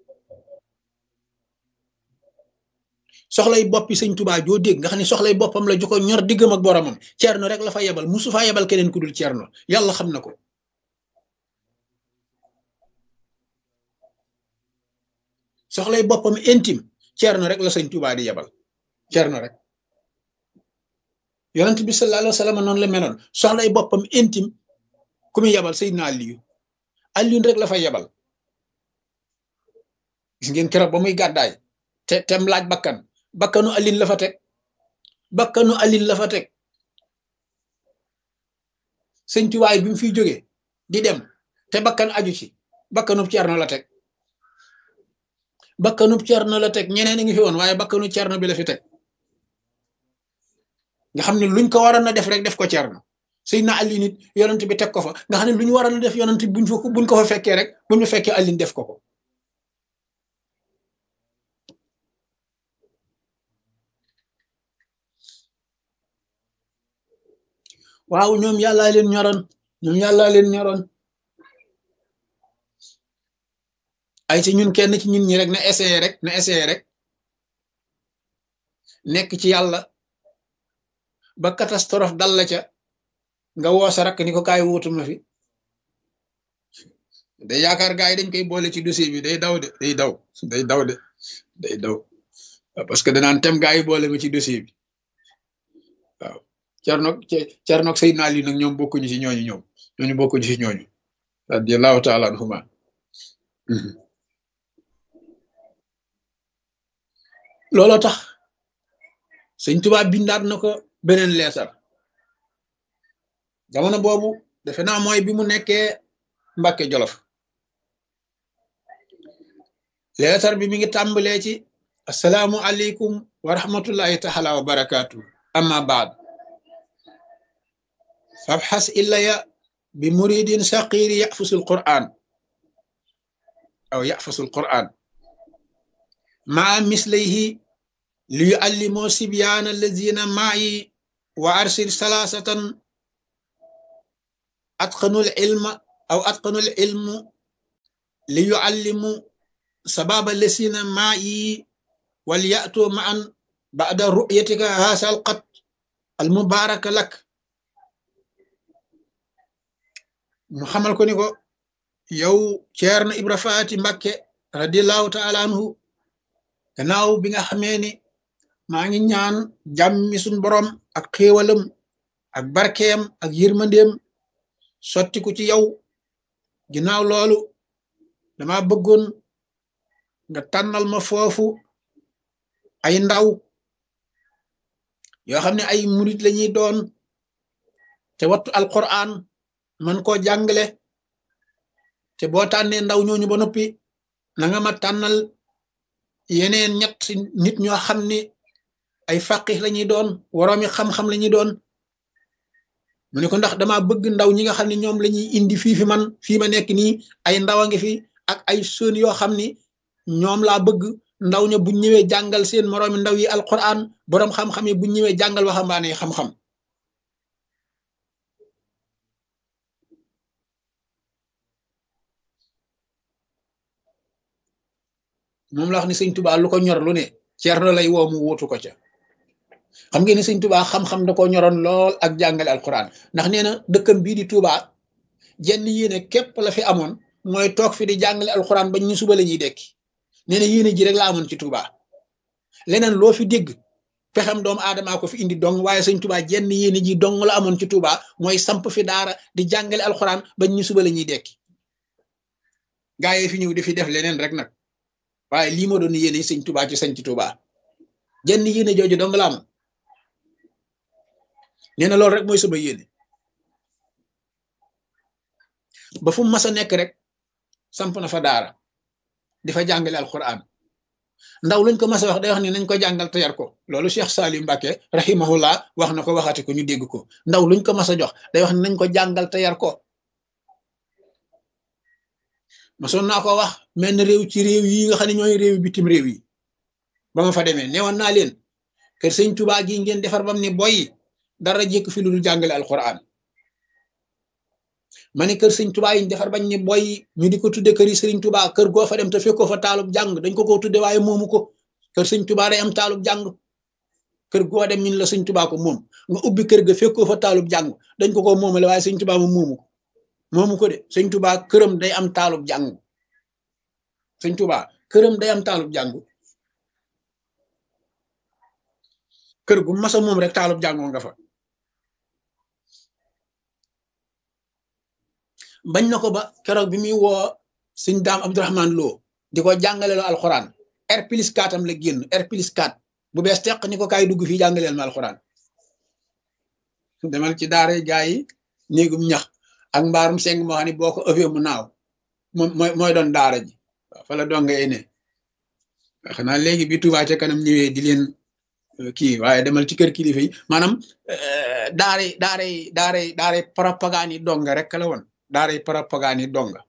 soxlay boppi sëñ Tuuba joo dégg nga xam ne soxlay boppam la ju ko ñor diggam ak boromam Cerno rek la fa yebal musu faa yebal keneen ku dul Cerno yàlla xam na ko soxlay boppam intime Cerno rek la sëñ Tuuba di yebal Cerno rek yonent bi sallallahu alayhi wa sallam noonu la meloon soxlay boppam intime ku muy yebal Seydina Aliyu rek la fa yebal gis ngeen keroog ba muy gàddaay te tem laaj bakkanu Aliyu la fa teg sëñ Tuubaa bi mu fiy jógee di dem te bakkan aju ci bakkanub Cerno la teg ñeneen a ngi fi woon waaye bakkanu Cerno bi la fi teg nga xam ne luñ ko waroon a def rek def ko Cerno Seydina Aliyu nit yonent bi teg ko fa nga xam ne lu ñu waroon a def yonent buñ ko fa fekkee rek buñ fa fekkee Aliyu def ko waaw ñoom yàllaa leen ñoroon ay ci ñun kenn ci ñun ñi rek na essayé rek nekk ci yàlla ba catastrophe dal la ca nga woo sa rakk ni ko kaay wuutuma fi day yaakaar gaa yi dañ koy boole ci dossier bi day daw parce que danaan tem gaa yi boole ma ci dossier bi waaw Cerno Seydina Ali nag ñoom bokkuñu ci ñooñu bokkuñu ci ñooñu radiyallahu taala anhuma looloo tax sëñ Tuubaa bindaat na ko beneen leetar jamono boobu defe naa mooy bi mu nekkee Mbàkke Jolof leetar bi mi ngi tàmbalee ci assalaamu aleykum wa rahmatullahi taala wa barakaatu amma baad fabxas illaya bi muridin saqiri yafusul quran maa mislayhi li yuallimoo sibyaana allazina maayi wa arsil salaasatan atqanul ilma aw atqanul ilmu li yuallimu sababa lesina maa yi wal ya'tu ma'an ba'da ru'yatika haasal qat al mubaraka lak mu xamal ko ni ko yow Ceerno Ibra Faati Mbakke radiyallahu ta'ala anhu gannaaw bi nga xamee ni maa ngi ñaan jàmmi suñ borom ak xéewalam ak barkeem ak yërmandeem sottiku ci yow ginnaaw loolu dama bëggoon nga tànnal ma foofu ay ndaw yoo xam ne ay murit lañuy doon te wattu alquran man koo jàngale te boo tànnee ndaw ñooñu ba noppi na nga ma tànnal yeneen ñett nit ñoo xam ne ay faqih lañuy doon woroomi xam-xam lañuy doon mu ne ko ndax dama bëgg ndaw ñi nga xam ne ñoom lañuy indi fii man fii ma nekk nii ay ndaw a ngi fi ak ay sën yoo xam ni ñoom laa bëgg ndaw ña buñ ñëwee jàngal seen moroomi ndaw yi alquran boroom xam-xam yi buñ ñëwee jàngal waxambaane xam-xam moom la wax ni sëñ Tuubaa lu ko ñor lu ne Ceerno lay woo mu wuutu ko ca xam ngeen ni sëñ Tuubaa xam-xam da ko ñoroon lool ak jàngale alquran ndax nee na dëkkam bii di Tuubaa jenn yéene képp la fi amoon mooy toog fi di jàngale alquran bañ ñu suba la ñuy dekki nee na yéene ji rek la amoon ci Tuubaa leneen loo fi dégg pexem doomu aadamaa ko fi indi dong waaye sëñ Tuubaa jenn yéene ji dong la amoon ci Tuubaa mooy samp fi daara di jàngale alquran bañ ñu suba la ñuy dekki gaa yi fi ñëw di fi def leneen rek nag waaye lii ma doon yéene sëñ Tuubaa ci sañ ci Tuubaa jenn yéene jooju dong la amoon nee na loolu rek mooy sama yéene ba fu mu mas a nekk rek samp na fa daara di fa jàngale alquran ndaw luñ ko mas a wax day wax ni nañ ko jàngal te yar ko loolu Cheikh Salim Mbacké rahimahullah wax na ko waxati ko ñu dégg ko ndaw luñ ko mas a jox day wax ni nañ ko jàngal te yar ko masoon naa ko wax mel na réew ci réew yi nga xam ne ñooy réew bitim réew yi ba ma fa demee newoon naa leen kër sëñ Tuubaa gi ngeen defar bam ni boy dara jékk fi lu dul jàngale alquran ma ne kër sëñ Tuubaa yi ñu defar bañ ni boy ñu di ko tudde kër yi sëriñ Tuubaa kër goo fa dem te fekkoo fa taalub jàng dañ ko tudde waaye moomu ko kër sëñ Tuubaa day am taalub jàng kër goo dem ñun la sëñ Tuubaa ko moom nga ubbi kër ga fekkoo fa taalub jàng dañ ko moomale waaye sëñ Tuubaa moom moomu ko de sëñ Tuubaa këram day am taalub jàng sëñ Tuubaa këram day am taalub jàng kër gu masa moom rek taalub jàngoo nga fa bañ na ko ba keroog bi muy woo sëñ Daam Abdourahman Lo di ko jàngaleloo alxuraan R+4 am la génn R+4 bu bees teq ni ko kaay dugg fii jàngaleel ma alxuraan demal ci daara gaa yi néegum ñax ak mbaarum seng moo xam ne boo ko ëffee mu naaw moom mooy doon daara ji waaw fa la donga ene xanaa léegi bi Touba ca kanam ñëwee di leen kii waaye demal ci kër kilifa yi maanaam daaray propagande yi donga rek la woon daaray propagande yi donga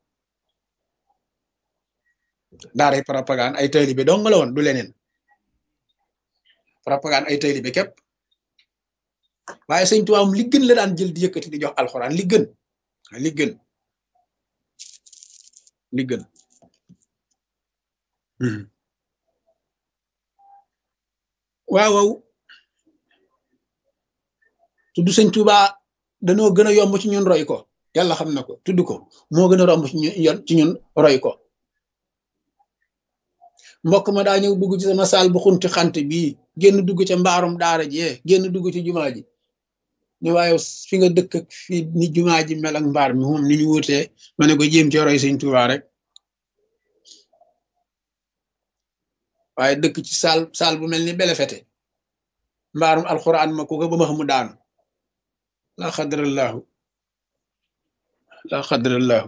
daaray propagande ay taalibe dong la woon du leneen propagande ay taalibe képp waaye sëñ Tuubaa li gën la daan jël di yëkkati di jox alxuraan li gën waaw tudd sëñ Tuubaa danoo gën a yomb ci ñun roy ko yàlla xam na ko tudd ko moo gën a romb ci ñun roy ko mbokk ma daa ñëw dugg ci sama saal bu xunti xant bii génn dugg ca mbaarum daara ji génn dugg ci jumaa ji ni waaye fi nga dëkk ak fi ni jumaa ji mel ak mbaar mi moom ni ñu wutee ma ne ko jéem ci roy sëñ Tuubaa rek waaye dëkk ci saal bu mel ni belefete mbaarum alxuraan ma ku ko ba ma xamu daanu laa xadrallahu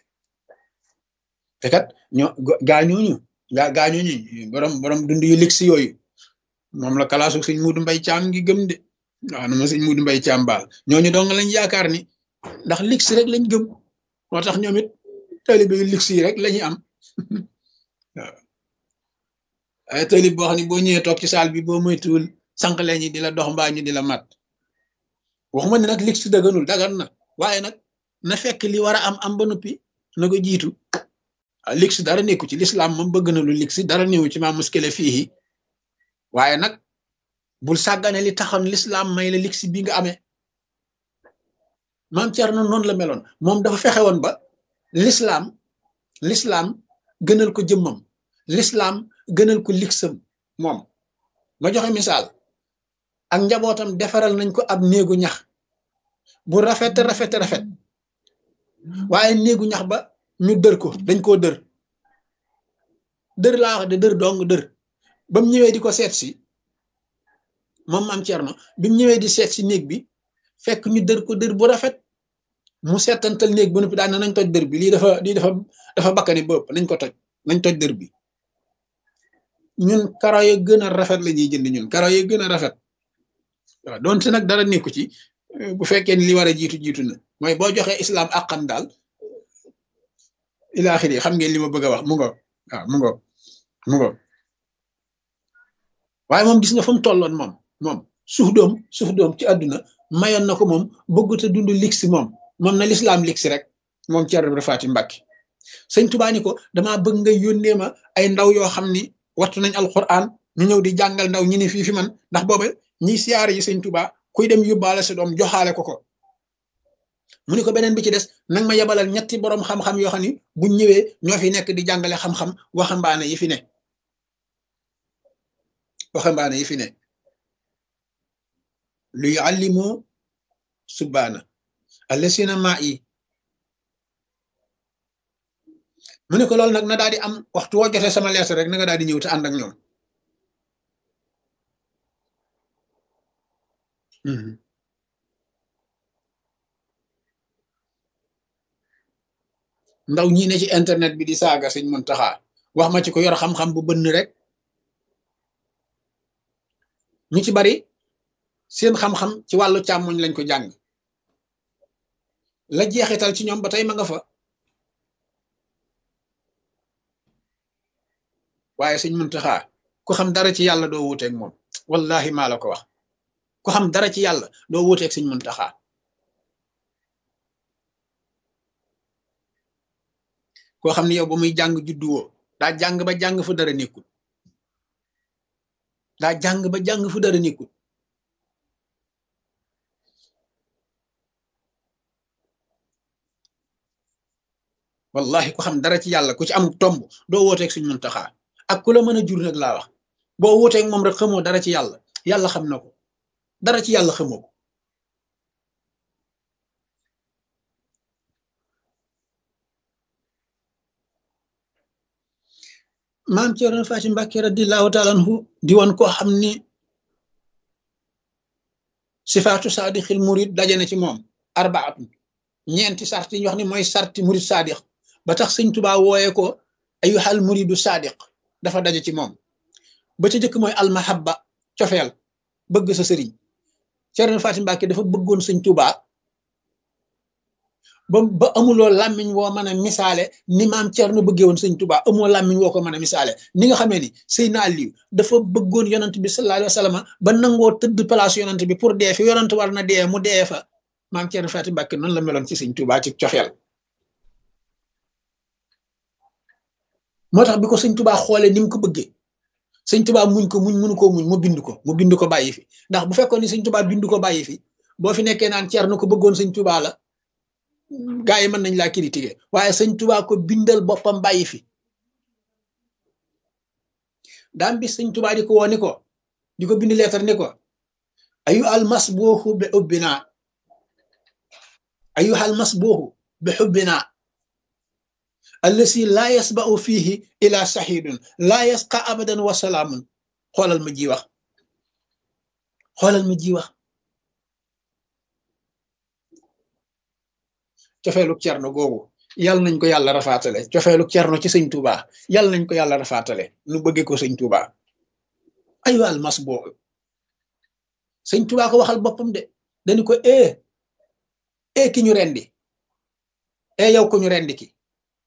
te kat gaañooñu borom dund yu ligsi yooyu moom la kalaasu sëñ Muudu Mbay Caam ngi gëm de waaw na ma sëñ Muudu Mbay Caam baal ñooñu dong lañ yaakaar ni ndax ligsi rek lañ gëm moo tax ñoom it taalibe yu ligsi yi rek lañuy am waaw ay taalib boo xam ne boo ñëwee toog ci saal bi boo moytuwul sànq leen ñi di la dox mbaa ñu di la mat waxuma ne nag ligsi daganul dagan na waaye nag na fekk li war a am ba noppi na ko jiitu lix dara nekku ci l'islam moom bëgg na lu lix dara néewu ci maa muskile fii waaye nag bul sàggane li taxoon l'islam may la lix bi nga amee maam Thierno noonu la meloon moom dafa fexe woon ba l'islam gënal ko jëmmam l'islam gënal ko lixam moom ma joxe misaal ak njabootam defaral nañ ko ab néegu ñax bu rafet waaye néegu ñax ba ñu dër ko dañ koo dër laa wax de dër dong dër ba mu ñëwee di ko seet si moom maam Thierno bi mu ñëwee di seet si néeg bi fekk ñu dër ko dër bu rafet mu seetantal néeg bu noppi daan nañ toj dër bi lii dafa bakkani bopp nañ toj dër bi ñun karo ya gën a rafet la ñuy jënd ñun karo ya gën a rafet waaw donte nag dara nekku ci bu fekkee ni li war a jiitu na mooy boo joxee islam àqam daal ilaaxiri xam ngeen li ma bëgg a wax mu ngo waaw mu ngo waaye moom gis nga fa mu tolloon moom suuf doom ci àdduna mayoon na ko moom bëggut a dund lix moom na lislaam lix rek moom Thierno Ibra Faty Mbacké sëñ Tuubaa ni ko damaa bëgg nga yónnee ma ay ndaw yoo xam ni wattu nañ alquran ñu ñëw di jàngal ndaw ñi ne fii fi man ndax booba ñiy siyaare yi sëñ Tuubaa kuy dem yóbbaale sa doom joxaale ko mu ni ko beneen bi ci des nag ma yebalal ñetti boroom xam-xam yoo xam ni buñ ñëwee ñoo fi nekk di jàngale xam-xam waxambaane yi fi ne lu yuallimu subbaana allasina maa yi mu ne ko loolu nag na daal di am waxtu woo jotee sama lees rek na nga daal di ñëw te ànd ak ñoom ndaw ñi ne ci internet bi di saaga sëñ Muntaxa wax ma ci ko yor xam-xam bu bënn rek ñu ci bari seen xam-xam ci wàllu càmmoñ lañ ko jàng la jeexital ci ñoom ba tey ma nga fa waaye sëñ Muntaxa ku xam dara ci yàlla doo wuuteeg moom wallahi maa la ko wax ku xam dara ci yàlla doo wuuteeg sëñ Muntaxa koo xam ne yow ba muy jàng judduwoo daa jàng ba jàng fu dara nekkul wallahi ku xam dara ci yàlla ku ci am tomb doo wooteeg suñ Muntaxa ak ku la mën a jur nag laa wax boo wooteeg moom rek xamoo dara ci yàlla xam na ko dara ci yàlla xamoo ko maam Thierno Faty Mbacké radiyallahu taala anhu di woon koo xam ni sifaatu saadixil murid daje na ci moom arbaatun ñeenti sart yi ñu wax ni mooy sarti murid saadix ba tax sëñ Tuubaa wooye ko ayyuhal muridu saadiq dafa daje ci moom ba ca jëkk mooy almahabba cofeel bëgg sa sëriñ Thierno Faty Mbacké dafa bëggoon sëñ Tuubaa ba amuloo làmmiñ woo mën a misaale ni maam Thierno bëggee woon sëñ Tuubaa amoo làmmiñ woo ko mën a misaale ni nga xamee ni Seydina Aliou dafa bëggoon yonant bi sallallahu alayhi wa sallam ba nangoo tëdd place yonant bi pour dee fi yonant war na dee mu dee fa maam Thierno Faty Mbacké noonu la meloon ci sëñ Tuubaa ci cofeel moo tax bi ko sëñ Tuubaa xoolee ni mu ko bëggee sëñ Tuubaa muñ ko mënu koo muñ mu bind ko bàyyi fi ndax bu fekkoon ni sëñ Tuubaa bind ko bàyyi fi boo fi nekkee naan Thierno ko bëggoon sëñ Tuubaa la gaa yi mën nañ laa critiquer waaye sëñ Tuubaa ko bindal boppam bàyyi fi daam bi sëñ Tuubaa di ko woo ni ko di ko bind leetar ni ko ayyuhal masbuuhu bi hubbina allasi laa yasba'u fiihi ila sahidun laa yasqa abadan wa salaamun xoolal ma ji wax cofeeluk Cerno googu yàlla nañ ko yàlla rafaatale cofeeluk Cerno ci sëñ Tuubaa yàlla nañ ko yàlla rafaatale nu bëggee ko sëñ Tuubaa ayyuhal masbuuhu sëñ Tuubaa ko waxal boppam de dañu ko ki ñu rendi yow ko ñu rendi ki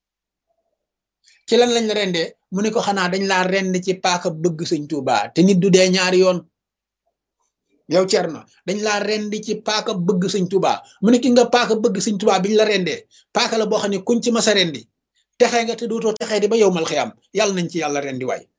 ci lan lañ la rendee mu ne ko xanaa dañ laa rend ci paaka bëgg sëñ Tuubaa te nit du dee ñaari yoon yow Cerno dañ laa rendi ci paaka bëgg sëñ Tuubaa mu ne ki nga paaka bëgg sëñ Tuubaa biñ la rendee paaka la boo xam ne kuñ ci masa rendi texee nga te dootoo texee di ba yow mal xiyaam yàlla nañ ci yàlla rendi waay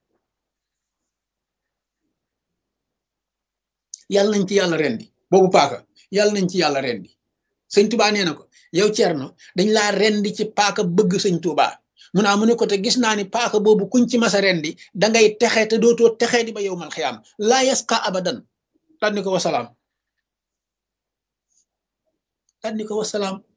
yàlla nañ ci yàlla rendi boobu paaka yàlla nañ ci yàlla rendi sëñ Tuubaa nee na ko yow Cerno dañ laa rendi ci paaka bëgg sëñ Tuubaa mu ne ko te gis naa ni paaka boobu kuñ ci masa rendi dangay texe te dootoo texee di ba yow mal xiyaam laa yasqa abadan tànni ko wasalaam tànni ko wasalaam